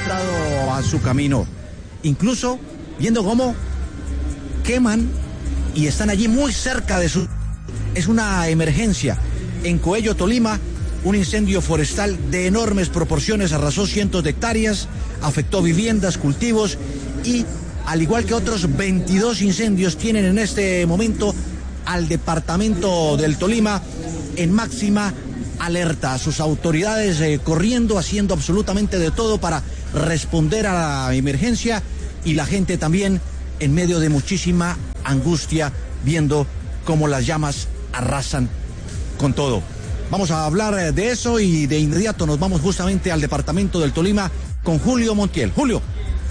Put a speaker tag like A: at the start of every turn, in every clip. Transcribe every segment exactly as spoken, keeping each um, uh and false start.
A: encontrado a su camino. Incluso viendo cómo queman y están allí muy cerca de su... Es una emergencia. En Coello, Tolima, un incendio forestal de enormes proporciones arrasó cientos de hectáreas, afectó viviendas, cultivos y, al igual que otros veintidós incendios, tienen en este momento al departamento del Tolima en máxima alerta. Sus autoridades eh, corriendo, haciendo absolutamente de todo para responder a la emergencia, y la gente también en medio de muchísima angustia, viendo cómo las llamas arrasan con todo. Vamos a hablar de eso y de inmediato nos vamos justamente al departamento del Tolima con Julio Montiel. Julio.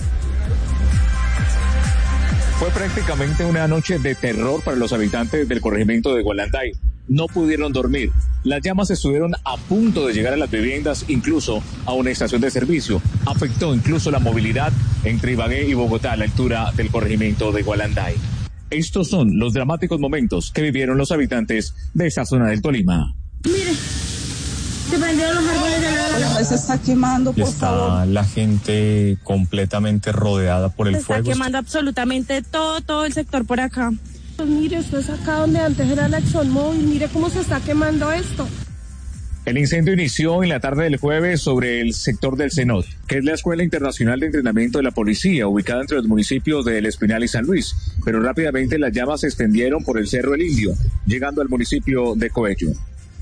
B: Fue prácticamente una noche de terror para los habitantes del corregimiento de Gualanday. No pudieron dormir. Las llamas estuvieron a punto de llegar a las viviendas, incluso a una estación de servicio. Afectó incluso la movilidad entre Ibagué y Bogotá a la altura del corregimiento de Gualanday. Estos son los dramáticos momentos que vivieron los habitantes de esta zona del Tolima.
C: Mire, se prendieron los árboles de la...
D: Se está quemando, por
E: está
D: favor.
E: La gente completamente rodeada por el
C: se
E: fuego.
C: Se está quemando absolutamente todo, todo el sector por acá. Pues mire, esto es acá donde antes era la ExxonMobil, mire cómo se está quemando esto.
B: El incendio inició en la tarde del jueves sobre el sector del CENOT, que es la Escuela Internacional de Entrenamiento de la Policía, ubicada entre los municipios de El Espinal y San Luis, pero rápidamente las llamas se extendieron por el Cerro El Indio, llegando al municipio de Coello.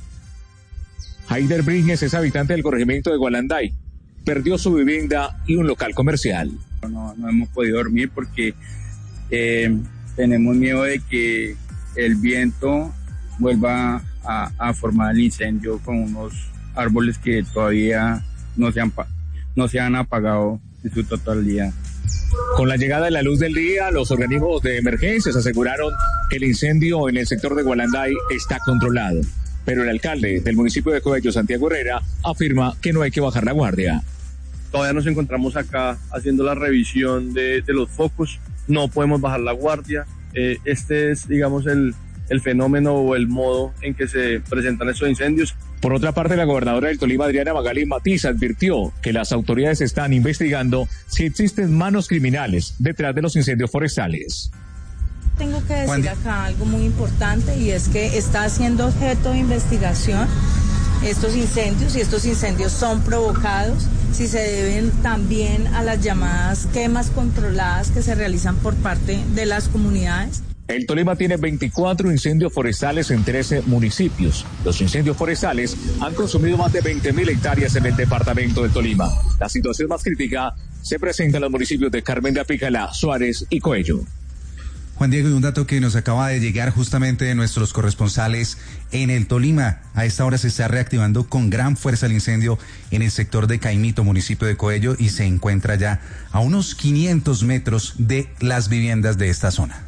B: Haider Briñez es habitante del corregimiento de Gualanday. Perdió su vivienda y un local comercial.
F: No, no hemos podido dormir porque eh, tenemos miedo de que el viento vuelva a, a formar el incendio con unos árboles que todavía no se han, no se han apagado en su totalidad.
B: Con la llegada de la luz del día, los organismos de emergencias aseguraron que el incendio en el sector de Gualanday está controlado. Pero el alcalde del municipio de Coello, Santiago Herrera, afirma que no hay que bajar la guardia.
G: Todavía nos encontramos acá haciendo la revisión de, de los focos, no podemos bajar la guardia. Eh, este es, digamos, el, el fenómeno o el modo en que se presentan estos incendios.
B: Por otra parte, la gobernadora del Tolima, Adriana Magalí Matiz, advirtió que las autoridades están investigando si existen manos criminales detrás de los incendios forestales.
H: Tengo que decir acá algo muy importante, y es que está siendo objeto de investigación estos incendios, y estos incendios son provocados, si se deben también a las llamadas quemas controladas que se realizan por parte de las comunidades.
B: El Tolima tiene veinticuatro incendios forestales en trece municipios. Los incendios forestales han consumido más de veinte mil hectáreas en el departamento del Tolima. La situación más crítica se presenta en los municipios de Carmen de Apicalá, Suárez y Coello.
I: Juan Diego, y un dato que nos acaba de llegar justamente de nuestros corresponsales en el Tolima. A esta hora se está reactivando con gran fuerza el incendio en el sector de Caimito, municipio de Coello, y se encuentra ya a unos quinientos metros de las viviendas de esta zona.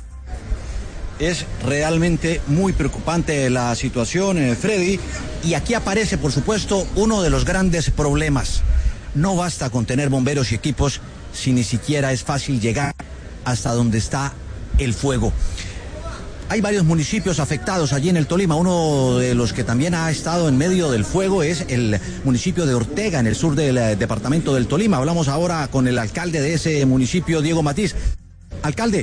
A: Es realmente muy preocupante la situación, eh, Freddy, y aquí aparece, por supuesto, uno de los grandes problemas. No basta con tener bomberos y equipos si ni siquiera es fácil llegar hasta donde está el fuego. Hay varios municipios afectados allí en el Tolima. Uno de los que también ha estado en medio del fuego es el municipio de Ortega, en el sur del eh, departamento del Tolima. Hablamos ahora con el alcalde de ese municipio, Diego Matiz. Alcalde.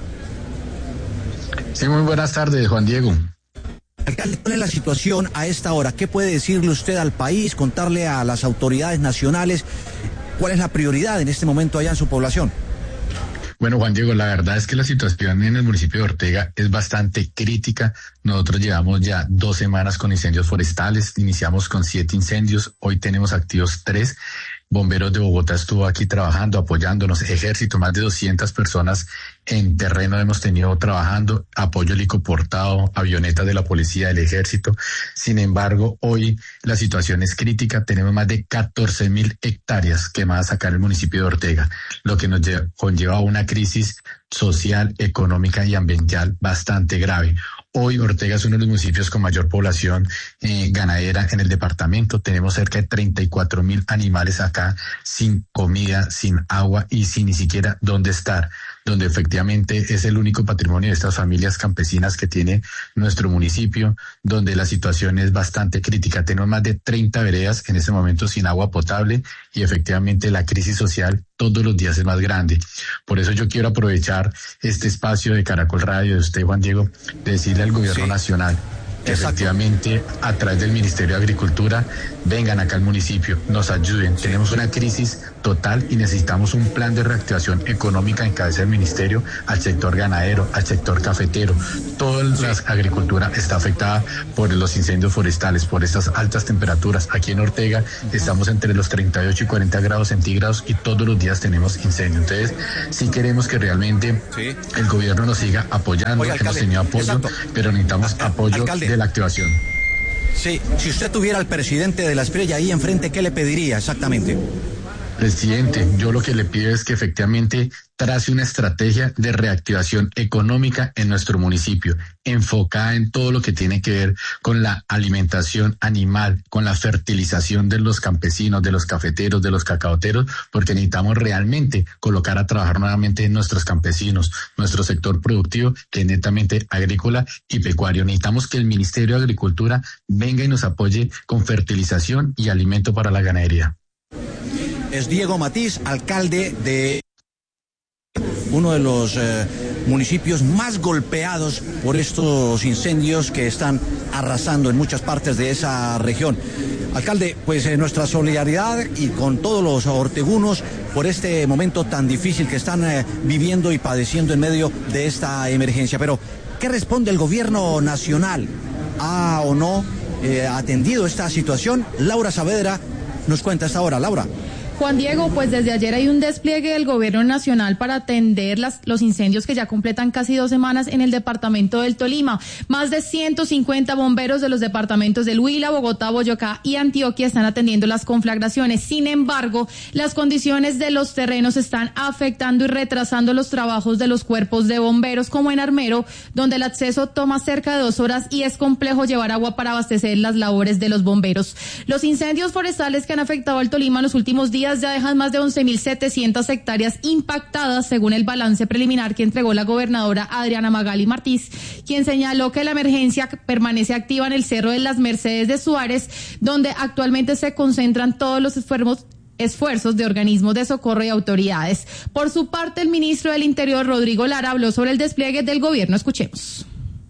J: Sí, muy buenas tardes, Juan Diego.
A: Alcalde, ¿cuál es la situación a esta hora? ¿Qué puede decirle usted al país, contarle a las autoridades nacionales? ¿Cuál es la prioridad en este momento allá en su población?
J: Bueno, Juan Diego, la verdad es que la situación en el municipio de Ortega es bastante crítica. Nosotros llevamos ya dos semanas con incendios forestales, iniciamos con siete incendios, hoy tenemos activos tres. Bomberos de Bogotá estuvo aquí trabajando, apoyándonos, Ejército, más de doscientas personas en terreno hemos tenido trabajando, apoyo helicoportado, avionetas de la policía, del Ejército. Sin embargo, hoy la situación es crítica, tenemos más de catorce mil hectáreas quemadas acá en el municipio de Ortega, lo que nos lleva, conlleva a una crisis social, económica y ambiental bastante grave. Hoy Ortega es uno de los municipios con mayor población eh, ganadera en el departamento. Tenemos cerca de treinta y cuatro mil animales acá sin comida, sin agua y sin ni siquiera dónde estar. donde efectivamente es el único patrimonio de estas familias campesinas que tiene nuestro municipio, donde la situación es bastante crítica. Tenemos más de treinta veredas en este momento sin agua potable y efectivamente la crisis social todos los días es más grande. Por eso yo quiero aprovechar este espacio de Caracol Radio, de usted, Juan Diego, de decirle al gobierno sí. nacional que Exacto. efectivamente a través del Ministerio de Agricultura vengan acá al municipio, nos ayuden. Tenemos una crisis total y necesitamos un plan de reactivación económica en cabeza del ministerio al sector ganadero, al sector cafetero. Toda sí. la agricultura está afectada por los incendios forestales, por estas altas temperaturas. Aquí en Ortega uh-huh. estamos entre los treinta y ocho y cuarenta grados centígrados y todos los días tenemos incendios. Entonces, sí queremos que realmente sí. el gobierno nos siga apoyando. Oye, hemos tenido apoyo, Exacto. pero necesitamos Al, apoyo alcalde. de la activación.
A: Sí, si usted tuviera al presidente de la Espriella ahí enfrente, ¿qué le pediría exactamente?
J: Presidente, yo lo que le pido es que efectivamente trace una estrategia de reactivación económica en nuestro municipio, enfocada en todo lo que tiene que ver con la alimentación animal, con la fertilización de los campesinos, de los cafeteros, de los cacaoteros, porque necesitamos realmente colocar a trabajar nuevamente nuestros campesinos, nuestro sector productivo, que es netamente agrícola y pecuario. Necesitamos que el Ministerio de Agricultura venga y nos apoye con fertilización y alimento para la ganadería.
A: Es Diego Matiz, alcalde de uno de los eh, municipios más golpeados por estos incendios que están arrasando en muchas partes de esa región. Alcalde, pues eh, nuestra solidaridad y con todos los ortegunos por este momento tan difícil que están eh, viviendo y padeciendo en medio de esta emergencia. Pero, ¿qué responde el gobierno nacional? ¿Ha o no eh, atendido esta situación? Laura Saavedra nos cuenta esta hora. Laura.
D: Juan Diego, pues desde ayer hay un despliegue del gobierno nacional para atender las, los incendios que ya completan casi dos semanas en el departamento del Tolima. Más de ciento cincuenta bomberos de los departamentos del Huila, Bogotá, Boyacá y Antioquia están atendiendo las conflagraciones. Sin embargo, las condiciones de los terrenos están afectando y retrasando los trabajos de los cuerpos de bomberos, como en Armero, donde el acceso toma cerca de dos horas y es complejo llevar agua para abastecer las labores de los bomberos. Los incendios forestales que han afectado al Tolima en los últimos días ya dejan más de once mil setecientas hectáreas impactadas, según el balance preliminar que entregó la gobernadora Adriana Magali Martís, quien señaló que la emergencia permanece activa en el Cerro de las Mercedes de Suárez, donde actualmente se concentran todos los esfuerzos esfuerzos de organismos de socorro y autoridades. Por su parte, el ministro del Interior, Rodrigo Lara, habló sobre el despliegue del gobierno. Escuchemos.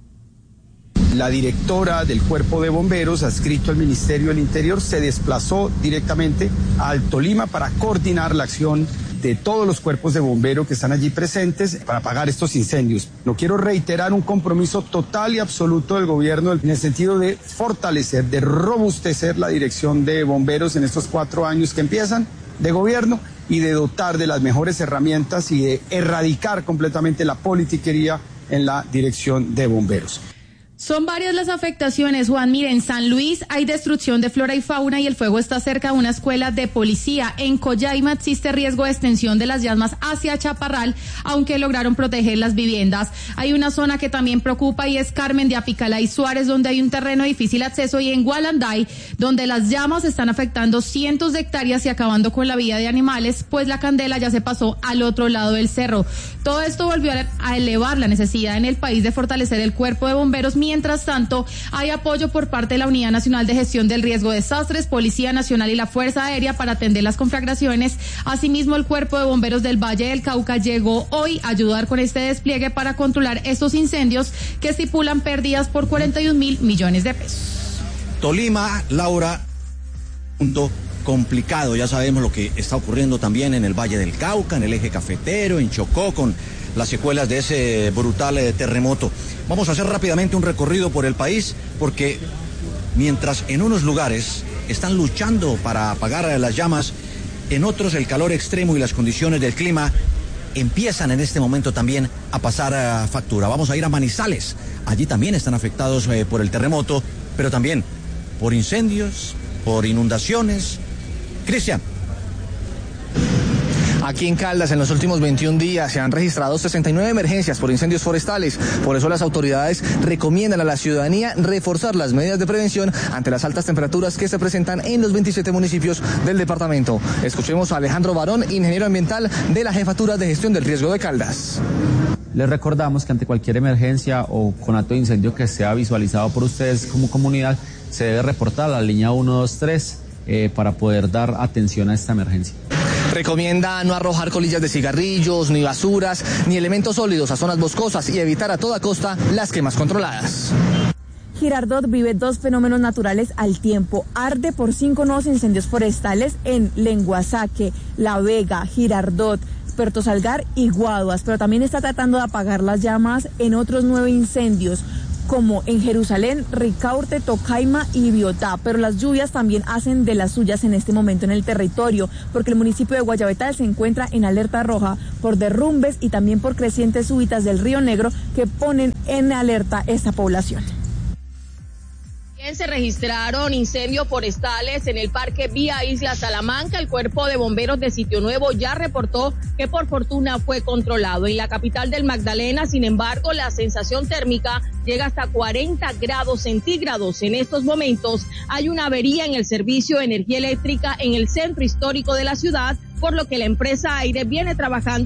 K: La directora del Cuerpo de Bomberos, adscrito al Ministerio del Interior, se desplazó directamente al Tolima para coordinar la acción de todos los cuerpos de bomberos que están allí presentes para apagar estos incendios. No quiero reiterar un compromiso total y absoluto del gobierno en el sentido de fortalecer, de robustecer la dirección de bomberos en estos cuatro años que empiezan de gobierno y de dotar de las mejores herramientas y de erradicar completamente la politiquería en la dirección de bomberos.
D: Son varias las afectaciones, Juan. Mire, en San Luis hay destrucción de flora y fauna y el fuego está cerca de una escuela de policía. En Collaima existe riesgo de extensión de las llamas hacia Chaparral, aunque lograron proteger las viviendas. Hay una zona que también preocupa y es Carmen de Apicalá y Suárez, donde hay un terreno de difícil acceso, y en Gualanday, donde las llamas están afectando cientos de hectáreas y acabando con la vida de animales, pues la candela ya se pasó al otro lado del cerro. Todo esto volvió a elevar la necesidad en el país de fortalecer el cuerpo de bomberos. Mientras tanto, hay apoyo por parte de la Unidad Nacional de Gestión del Riesgo de Desastres, Policía Nacional y la Fuerza Aérea para atender las conflagraciones. Asimismo, el Cuerpo de Bomberos del Valle del Cauca llegó hoy a ayudar con este despliegue para controlar estos incendios que estipulan pérdidas por cuarenta y un mil millones de pesos.
A: Tolima, Laura, punto complicado. Ya sabemos lo que está ocurriendo también en el Valle del Cauca, en el eje cafetero, en Chocó, con las secuelas de ese brutal eh, terremoto. Vamos a hacer rápidamente un recorrido por el país, porque mientras en unos lugares están luchando para apagar las llamas, en otros el calor extremo y las condiciones del clima empiezan en este momento también a pasar uh, factura. Vamos a ir a Manizales. Allí también están afectados eh, por el terremoto, pero también por incendios, por inundaciones. Cristian.
L: Aquí en Caldas, en los últimos veintiún días, se han registrado sesenta y nueve emergencias por incendios forestales. Por eso las autoridades recomiendan a la ciudadanía reforzar las medidas de prevención ante las altas temperaturas que se presentan en los veintisiete municipios del departamento. Escuchemos a Alejandro Barón, ingeniero ambiental de la Jefatura de Gestión del Riesgo de Caldas.
M: Les recordamos que ante cualquier emergencia o conato de incendio que sea visualizado por ustedes como comunidad, se debe reportar a la línea uno dos tres eh, para poder dar atención a esta emergencia.
L: Recomienda no arrojar colillas de cigarrillos, ni basuras, ni elementos sólidos a zonas boscosas y evitar a toda costa las quemas controladas.
N: Girardot vive dos fenómenos naturales al tiempo. Arde por cinco nuevos incendios forestales en Lenguasaque, La Vega, Girardot, Puerto Salgar y Guaduas, pero también está tratando de apagar las llamas en otros nueve incendios, como en Jerusalén, Ricaurte, Tocaima y Biotá, pero las lluvias también hacen de las suyas en este momento en el territorio, porque el municipio de Guayabetal se encuentra en alerta roja por derrumbes y también por crecientes súbitas del Río Negro que ponen en alerta esta población.
O: Se registraron incendios forestales en el Parque Vía Isla Salamanca. El Cuerpo de Bomberos de Sitio Nuevo ya reportó que por fortuna fue controlado. En la capital del Magdalena, sin embargo, la sensación térmica llega hasta cuarenta grados centígrados. En estos momentos hay una avería en el servicio de energía eléctrica en el centro histórico de la ciudad, por lo que la empresa Aire viene trabajando